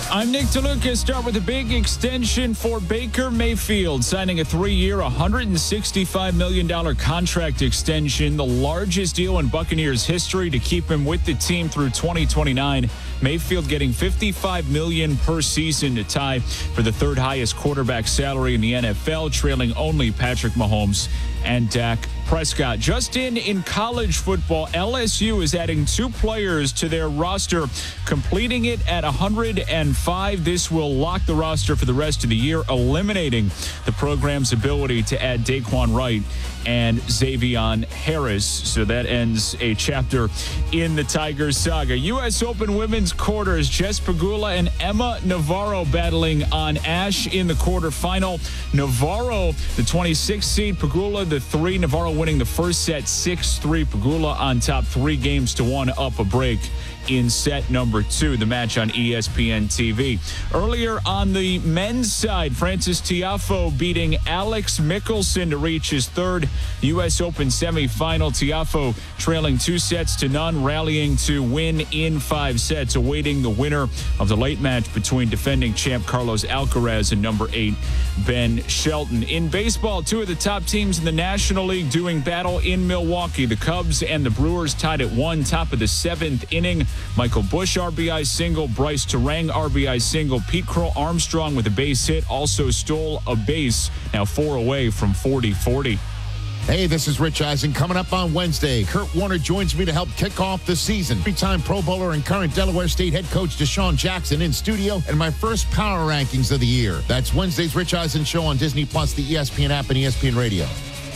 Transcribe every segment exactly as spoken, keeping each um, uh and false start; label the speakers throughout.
Speaker 1: I'm Nick DeLuca. Start with a big extension for Baker Mayfield, signing a three-year, one hundred sixty-five million dollars contract extension, the largest deal in Buccaneers history to keep him with the team through twenty twenty-nine. Mayfield getting fifty-five million dollars per season to tie for the third highest quarterback salary in the N F L, trailing only Patrick Mahomes and Dak Prescott. Just in in college football, L S U is adding two players to their roster, completing it at one hundred five. This will lock the roster for the rest of the year, eliminating the program's ability to add Daquan Wright and Xavier Harris. So that ends a chapter in the Tigers saga. U S Open women's quarters, Jess Pegula and Emma Navarro battling on Ash in the quarterfinal. Navarro, the twenty-sixth seed, Pegula, the three. Navarro winning the first set six three. Pegula on top three games to one, up a break in set number two. The match on E S P N T V. Earlier on the men's side, Francis Tiafoe beating Alex Mickelson to reach his third U S Open semifinal. Tiafoe trailing two sets to none, rallying to win in five sets, awaiting the winner of the late match between defending champ Carlos Alcaraz and number eight Ben Shelton. In baseball, two of the top teams in the National League doing battle in Milwaukee. The Cubs and the Brewers tied at one, top of the seventh inning. Michael Busch R B I single, Bryce Terang R B I single. Pete Crow Armstrong with a base hit also stole a base, now four away from forty forty.
Speaker 2: Hey, this is Rich Eisen. Coming up on Wednesday, Kurt Warner joins me to help kick off the season. Three-time Pro Bowler and current Delaware State head coach Deshaun Jackson in studio, and my first power rankings of the year. That's Wednesday's Rich Eisen show on Disney Plus, the E S P N app, and E S P N Radio.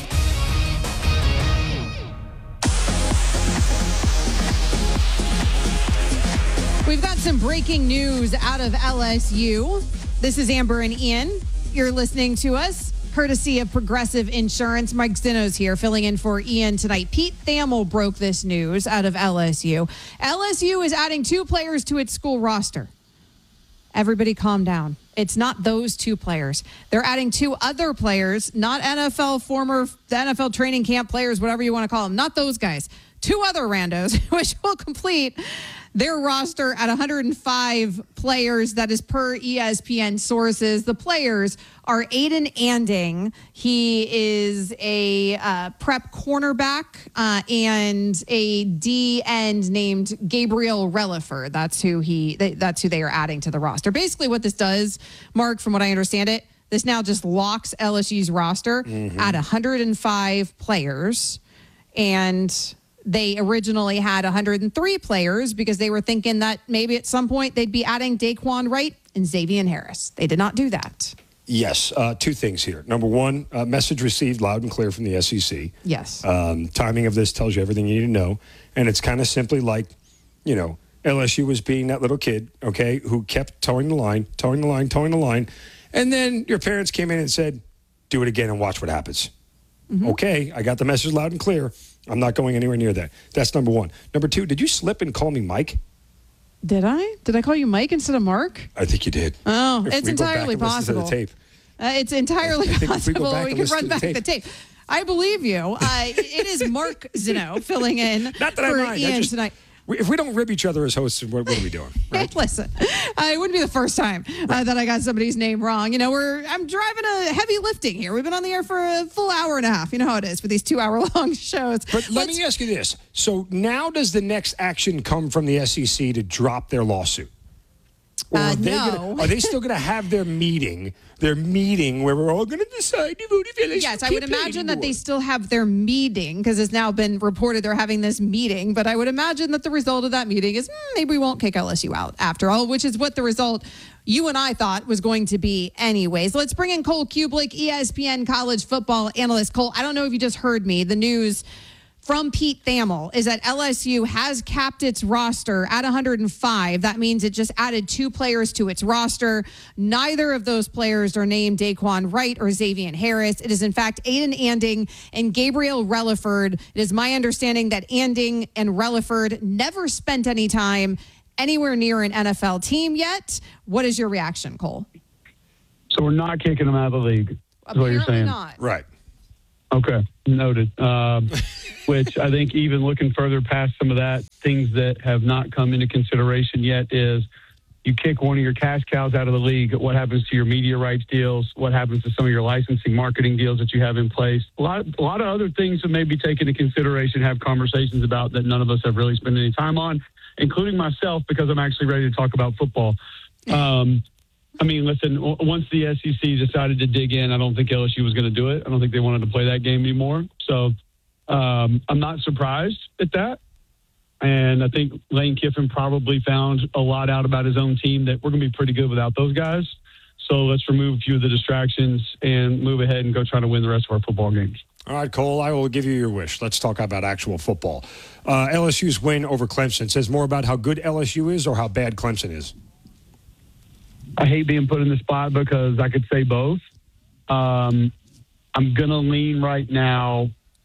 Speaker 3: We've got some breaking news out of L S U. This is Amber and Ian. You're listening to us courtesy of Progressive Insurance. Mike Zino's here filling in for Ian tonight. Pete Thamel broke this news out of L S U. L S U is adding two players to its school roster. Everybody calm down. It's not those two players. They're adding two other players, not N F L, former N F L training camp players, whatever you want to call them. Not those guys. Two other randos, which will complete their roster at one hundred five players. That is per E S P N sources. The players are Aiden Anding. He is a uh, prep cornerback uh, and a D end named Gabriel Relaford. That's who he. They, that's who they are adding to the roster. Basically, what this does, Mark, from what I understand it, this now just locks L S U's roster mm-hmm. at one hundred five players, and they originally had one hundred three players because they were thinking that maybe at some point they'd be adding Daquan Wright and Xavier Harris. They did not do that.
Speaker 4: Yes. Uh, two things here. Number one, uh, message received loud and clear from the S E C.
Speaker 3: Yes.
Speaker 4: Um, timing of this tells you everything you need to know. And it's kind of simply like, you know, L S U was being that little kid, okay, who kept towing the line, towing the line, towing the line. And then your parents came in and said, do it again and watch what happens. Mm-hmm. Okay, I got the message loud and clear. I'm not going anywhere near that. That's number one. Number two, did you slip and call me Mike?
Speaker 3: Did I? Did I call you Mike instead of Mark?
Speaker 4: I think you did.
Speaker 3: Oh,
Speaker 4: if
Speaker 3: it's entirely possible.
Speaker 4: To the tape.
Speaker 3: Uh, it's entirely possible.
Speaker 4: We,
Speaker 3: we can run back the tape. the tape. I believe you. Uh, it is Mark Zino filling in
Speaker 4: not that
Speaker 3: for
Speaker 4: I mind.
Speaker 3: Ian
Speaker 4: I just,
Speaker 3: tonight.
Speaker 4: If we don't rib each other as hosts, what, what are we doing? Right?
Speaker 3: Listen, uh, it wouldn't be the first time uh, that I got somebody's name wrong. You know, we're I'm driving a heavy lifting here. We've been on the air for a full hour and a half. You know how it is for these two-hour-long shows.
Speaker 4: But let Let's, me ask you this. So now does the next action come from the S E C to drop their lawsuit? Or
Speaker 3: uh,
Speaker 4: are, they
Speaker 3: no.
Speaker 4: gonna, are they still going to have their meeting, their meeting where we're all going to decide to vote if L S U
Speaker 3: Yes, I would imagine that they
Speaker 4: anymore.
Speaker 3: still have their meeting because it's now been reported they're having this meeting. But I would imagine that the result of that meeting is mm, maybe we won't kick L S U out after all, which is what the result you and I thought was going to be anyways. Let's bring in Cole Cubelic, E S P N college football analyst. Cole, I don't know if you just heard me. The news from Pete Thamel is that L S U has capped its roster at one hundred five. That means it just added two players to its roster. Neither of those players are named Daquan Wright or Xavier Harris. It is, in fact, Aiden Anding and Gabriel Relaford. It is my understanding that Anding and Relaford never spent any time anywhere near an N F L team yet. What is your reaction, Cole?
Speaker 5: So we're not kicking them out of the league, is
Speaker 3: Apparently
Speaker 5: what you're saying?
Speaker 3: Not.
Speaker 4: Right.
Speaker 5: Okay, noted. Um, which I think even looking further past some of that, things that have not come into consideration yet is You kick one of your cash cows out of the league. What happens to your media rights deals? What happens to some of your licensing marketing deals that you have in place? A lot, a lot of other things that may be taken into consideration, have conversations about that none of us have really spent any time on, including myself, because I'm actually ready to talk about football. Um, I mean, listen, w- once the S E C decided to dig in, I don't think L S U was going to do it. I don't think they wanted to play that game anymore. So um, I'm not surprised at that. And I think Lane Kiffin probably found a lot out about his own team that we're going to be pretty good without those guys. So let's remove a few of the distractions and move ahead and go try to win the rest of our football games.
Speaker 4: All right, Cole, I will give you your wish. Let's talk about actual football. Uh, L S U's win over Clemson says more about how good L S U is or how bad Clemson is?
Speaker 5: I hate being put in the spot because I could say both. Um, I'm going to lean right now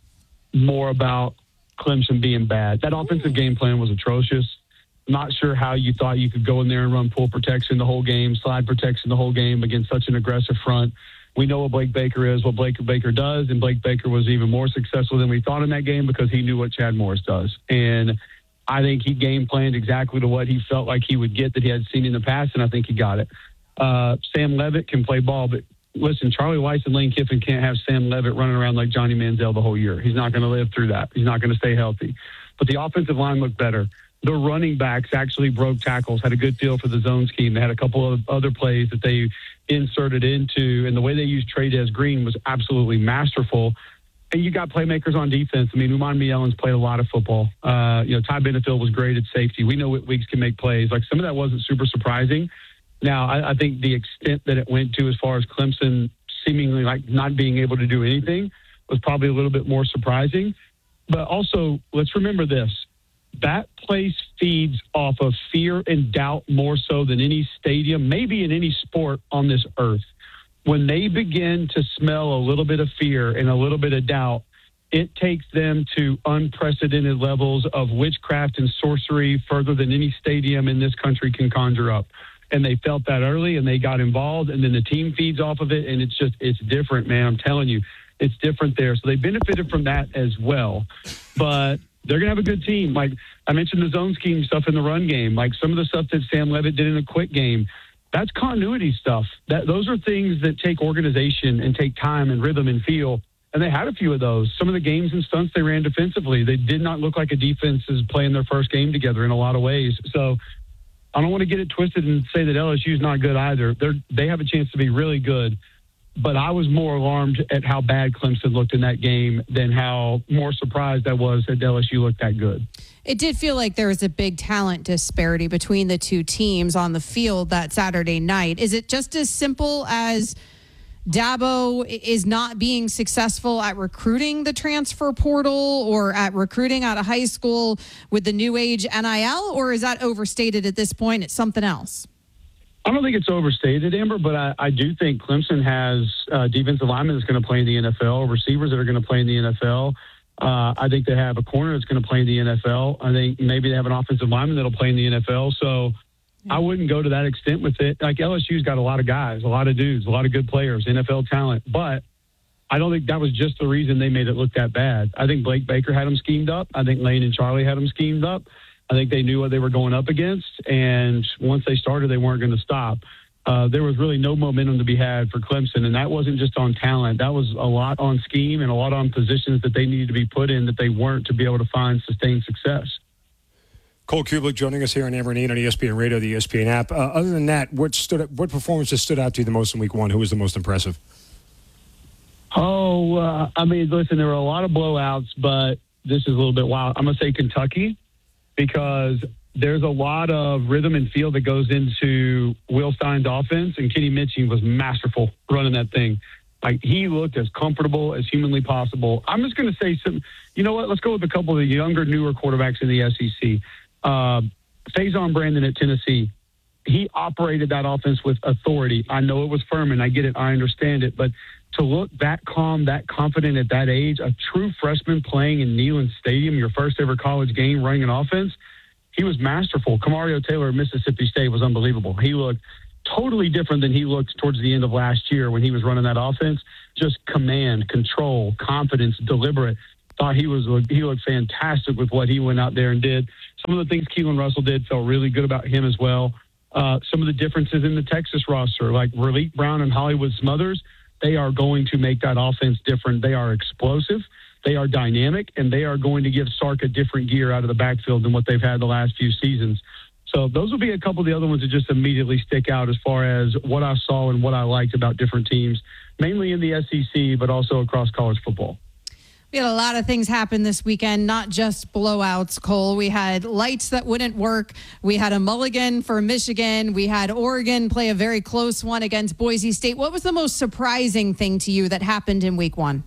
Speaker 5: more about Clemson being bad. That offensive game plan was atrocious. Not sure how you thought you could go in there and run pull protection the whole game, slide protection the whole game against such an aggressive front. We know what Blake Baker is, what Blake Baker does, and Blake Baker was even more successful than we thought in that game because he knew what Chad Morris does. And I think he game planned exactly to what he felt like he would get that he had seen in the past, and I think he got it. Uh, Sam Levitt can play ball, but listen, Charlie Weiss and Lane Kiffin can't have Sam Levitt running around like Johnny Manziel the whole year. He's not going to live through that. He's not going to stay healthy. But the offensive line looked better. The running backs actually broke tackles, had a good feel for the zone scheme. They had a couple of other plays that they inserted into, and the way they used Trey Green was absolutely masterful. And you got playmakers on defense. I mean, Uman Mielen's played a lot of football. Uh, you know, Ty Benefield was great at safety. We know Whit Weeks can make plays. Like, some of that wasn't super surprising. Now, I, I think the extent that it went to as far as Clemson seemingly like not being able to do anything was probably a little bit more surprising. But also, let's remember this. That place feeds off of fear and doubt more so than any stadium, maybe in any sport on this earth. When they begin to smell a little bit of fear and a little bit of doubt, it takes them to unprecedented levels of witchcraft and sorcery further than any stadium in this country can conjure up. And they felt that early, and they got involved, and then the team feeds off of it, and it's just, it's different, man. I'm telling you, it's different there. So they benefited from that as well. But they're going to have a good team. Like, I mentioned the zone scheme stuff in the run game. Like, some of the stuff that Sam Levitt did in a quick game, that's continuity stuff. That Those are things that take organization and take time and rhythm and feel. And they had a few of those. Some of the games and stunts they ran defensively, they did not look like a defense is playing their first game together in a lot of ways. So I don't want to get it twisted and say that L S U is not good either. They're, they have a chance to be really good. But I was more alarmed at how bad Clemson looked in that game than how more surprised I was that L S U looked that good.
Speaker 3: It did feel like there was a big talent disparity between the two teams on the field that Saturday night. Is it just as simple as Dabo is not being successful at recruiting the transfer portal or at recruiting out of high school with the new age N I L, or is that overstated at this point? It's something else.
Speaker 5: I don't think it's overstated, Amber, but I, I do think Clemson has uh, defensive linemen that's going to play in the N F L, receivers that are going to play in the N F L. Uh, I think they have a corner that's going to play in the N F L. I think maybe they have an offensive lineman that'll play in the N F L. So I wouldn't go to that extent with it. Like, L S U's got a lot of guys, a lot of dudes, a lot of good players, N F L talent. But I don't think that was just the reason they made it look that bad. I think Blake Baker had them schemed up. I think Lane and Charlie had them schemed up. I think they knew what they were going up against, and once they started, they weren't going to stop. Uh, there was really no momentum to be had for Clemson, and that wasn't just on talent. That was a lot on scheme and a lot on positions that they needed to be put in that they weren't to be able to find sustained success.
Speaker 4: Cole Kublik joining us here on Amber and Ian on E S P N Radio, the E S P N app. Uh, other than that, what stood, what performances stood out to you the most in week one? Who was the most impressive?
Speaker 5: Oh, uh, I mean, listen, there were a lot of blowouts, but this is a little bit wild. I'm going to say Kentucky, because there's a lot of rhythm and feel that goes into Will Stein's offense, and Kenny Mitchell was masterful running that thing. Like, he looked as comfortable as humanly possible. I'm just going to say some, you know what, let's go with a couple of the younger, newer quarterbacks in the S E C. Uh, Faison Brandon at Tennessee, he operated that offense with authority. I know it was Furman. I get it. I understand it. But to look that calm, that confident at that age, a true freshman playing in Neyland Stadium, your first ever college game, running an offense, he was masterful. Camario Taylor at Mississippi State was unbelievable. He looked totally different than he looked towards the end of last year when he was running that offense. Just command, control, confidence, deliberate. Thought he was he looked fantastic with what he went out there and did. Some of the things Keelan Russell did, felt really good about him as well. uh, some of the differences in the Texas roster, like Raleek Brown and Hollywood Smothers, they are going to make that offense different. They are explosive, they are dynamic, and they are going to give Sark a different gear out of the backfield than what they've had the last few seasons. So those will be a couple of the other ones that just immediately stick out as far as what I saw and what I liked about different teams, mainly in the S E C, but also across college football.
Speaker 3: We had a lot of things happen this weekend, not just blowouts, Cole. We had lights that wouldn't work. We had a mulligan for Michigan. We had Oregon play a very close one against Boise State. What was the most surprising thing to you that happened in week one?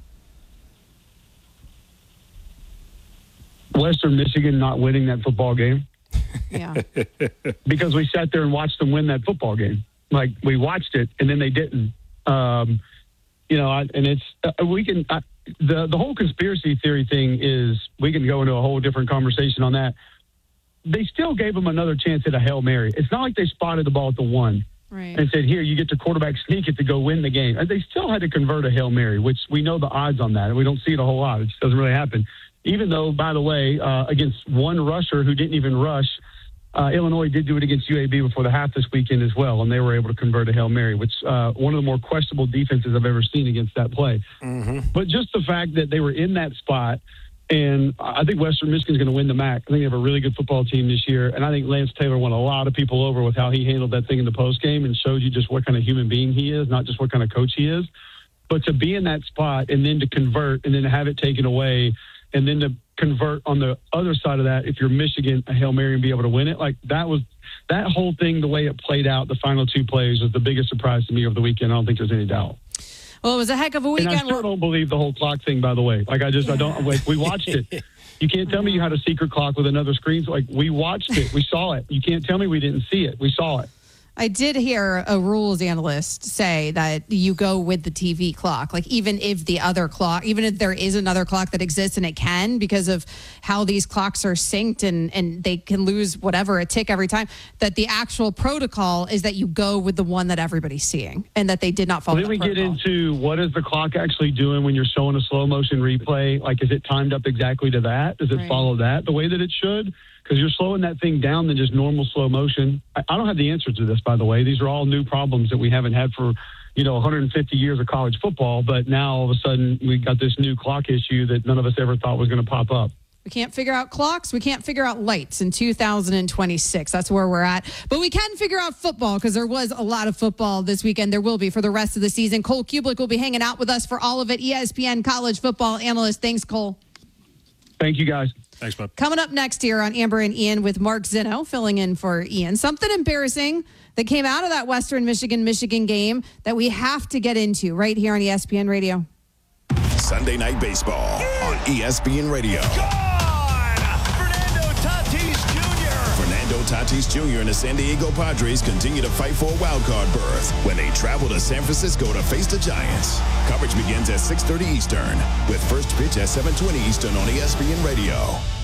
Speaker 5: Western Michigan not winning that football game.
Speaker 3: Yeah.
Speaker 5: Because we sat there and watched them win that football game. Like, we watched it, and then they didn't. Um, you know, I, and it's, uh, we can, I, the, the whole conspiracy theory thing is, we can go into a whole different conversation on that. They still gave them another chance at a Hail Mary. It's not like they spotted the ball at the one
Speaker 3: right.
Speaker 5: and said, here, you get to quarterback sneak it to go win the game. And they still had to convert a Hail Mary, which we know the odds on that, and we don't see it a whole lot. It just doesn't really happen. Even though, by the way, uh, against one rusher who didn't even rush, Uh, Illinois did do it against U A B before the half this weekend as well, and they were able to convert a Hail Mary, which uh, one of the more questionable defenses I've ever seen against that play.
Speaker 4: Mm-hmm.
Speaker 5: But just the fact that they were in that spot, and I think Western Michigan's going to win the M A C. I think they have a really good football team this year, and I think Lance Taylor won a lot of people over with how he handled that thing in the postgame and showed you just what kind of human being he is, not just what kind of coach he is. But to be in that spot and then to convert and then to have it taken away and then to convert on the other side of that, if you're Michigan, a Hail Mary and be able to win it, like that was that whole thing, the way it played out, the final two plays was the biggest surprise to me over the weekend. I don't think there's any doubt.
Speaker 3: Well, it was a heck of a weekend.
Speaker 5: And I still don't believe the whole clock thing, by the way. Like, I just, yeah. I don't, like, we watched it. You can't tell me you had a secret clock with another screen. So, like, we watched it. We saw it. You can't tell me we didn't see it. We saw it.
Speaker 3: I did hear a rules analyst say that you go with the T V clock, like even if the other clock, even if there is another clock that exists and it can because of how these clocks are synced and, and they can lose whatever, a tick every time, that the actual protocol is that you go with the one that everybody's seeing and that they did not follow
Speaker 5: well, then we
Speaker 3: protocol.
Speaker 5: Get into what is the clock actually doing when you're showing a slow motion replay? Like, is it timed up exactly to that? Does it
Speaker 3: right.
Speaker 5: follow that the way that it should? Because you're slowing that thing down than just normal slow motion. I, I don't have the answer to this, by the way. These are all new problems that we haven't had for, you know, one hundred fifty years of college football. But now all of a sudden we got this new clock issue that none of us ever thought was going to pop up.
Speaker 3: We can't figure out clocks. We can't figure out lights in two thousand twenty-six. That's where we're at. But we can figure out football because there was a lot of football this weekend. There will be for the rest of the season. Cole Cubelic will be hanging out with us for all of it. E S P N college football analyst. Thanks, Cole.
Speaker 5: Thank you, guys.
Speaker 4: Thanks, bud.
Speaker 3: Coming up next here on Amber and Ian with Mark Zinno filling in for Ian. Something embarrassing that came out of that Western Michigan Michigan game that we have to get into right here on E S P N Radio.
Speaker 6: Sunday Night Baseball on E S P N Radio.
Speaker 7: Fernando Tatis Junior
Speaker 6: Fernando Tatis Junior and the San Diego Padres continue to fight for a wild card berth when they travel to San Francisco to face the Giants. Coverage begins at six thirty Eastern with first pitch at seven twenty Eastern on E S P N Radio.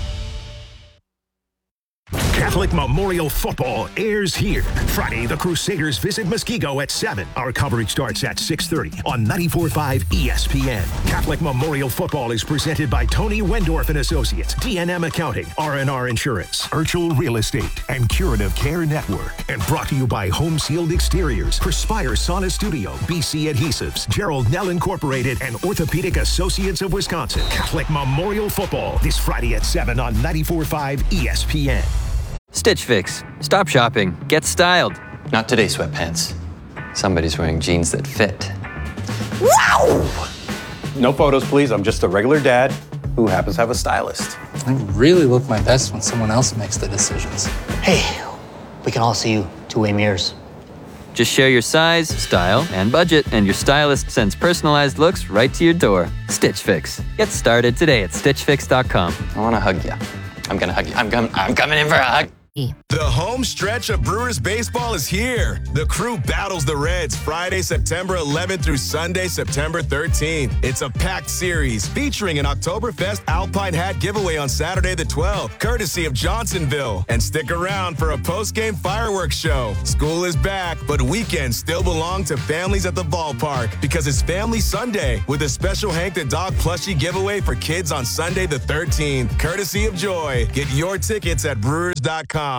Speaker 7: Catholic Memorial Football airs here. Friday, the Crusaders visit Muskego at seven. Our coverage starts at six thirty on ninety-four point five E S P N. Catholic Memorial Football is presented by Tony Wendorf and Associates, D N M Accounting, R and R Insurance, Urchel Real Estate, and Curative Care Network. And brought to you by Home Sealed Exteriors, Perspire Sauna Studio, B C Adhesives, Gerald Nell Incorporated, and Orthopedic Associates of Wisconsin. Catholic Memorial Football this Friday at seven on ninety-four point five E S P N.
Speaker 8: Stitch Fix. Stop shopping. Get styled.
Speaker 9: Not today, sweatpants. Somebody's wearing jeans that fit. Wow!
Speaker 10: No photos, please. I'm just a regular dad who happens to have a stylist.
Speaker 11: I really look my best when someone else makes the decisions.
Speaker 12: Hey, we can all see you two-way mirrors.
Speaker 8: Just share your size, style, and budget, and your stylist sends personalized looks right to your door. Stitch Fix. Get started today at stitch fix dot com.
Speaker 9: I want to hug you. I'm going to hug you. I'm, com- I'm coming in for a hug.
Speaker 6: The home stretch of Brewers baseball is here. The Crew battles the Reds Friday, September eleventh through Sunday, September thirteenth. It's a packed series featuring an Oktoberfest Alpine hat giveaway on Saturday the twelfth, courtesy of Johnsonville. And stick around for a post-game fireworks show. School is back, but weekends still belong to families at the ballpark because it's Family Sunday with a special Hank the Dog plushie giveaway for kids on Sunday the thirteenth, courtesy of Joy. Get your tickets at brewers dot com.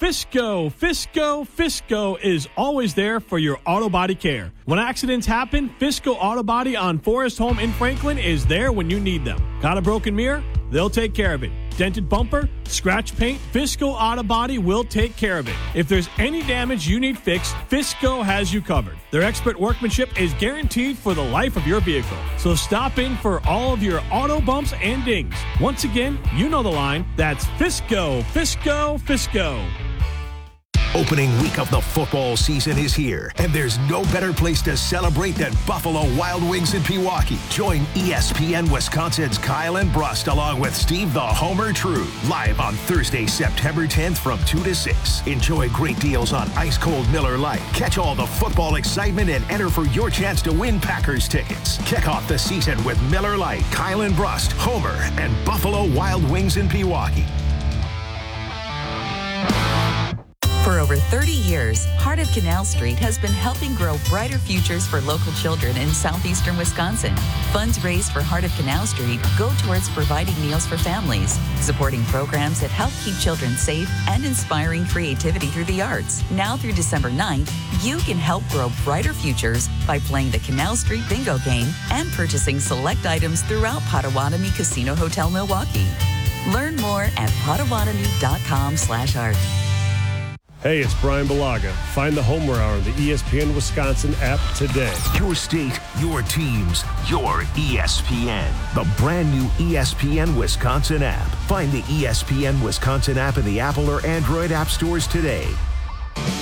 Speaker 13: Fisco, Fisco, Fisco is always there for your auto body care. When accidents happen, Fisco Auto Body on Forest Home in Franklin is there when you need them. Got a broken mirror? They'll take care of it. Dented bumper? Scratch paint? Fisco Auto Body will take care of it. If there's any damage you need fixed, Fisco has you covered. Their expert workmanship is guaranteed for the life of your vehicle. So stop in for all of your auto bumps and dings. Once again, you know the line. That's Fisco, Fisco, Fisco.
Speaker 7: Opening week of the football season is here, and there's no better place to celebrate than Buffalo Wild Wings in Pewaukee. Join E S P N Wisconsin's Kyle and Brust along with Steve the Homer True live on Thursday, September tenth from two to six. Enjoy great deals on ice-cold Miller Lite. Catch all the football excitement and enter for your chance to win Packers tickets. Kick off the season with Miller Lite, Kyle and Brust, Homer, and Buffalo Wild Wings in Pewaukee.
Speaker 14: For over thirty years, Heart of Canal Street has been helping grow brighter futures for local children in southeastern Wisconsin. Funds raised for Heart of Canal Street go towards providing meals for families, supporting programs that help keep children safe, and inspiring creativity through the arts. Now through December ninth, you can help grow brighter futures by playing the Canal Street Bingo game and purchasing select items throughout Potawatomi Casino Hotel Milwaukee. Learn more at potawatomi.com slash art.
Speaker 15: Hey, it's Brian Balaga. Find the Homer Hour on the E S P N Wisconsin app today.
Speaker 7: Your state, your teams, your E S P N. The brand new E S P N Wisconsin app. Find the E S P N Wisconsin app in the Apple or Android app stores today.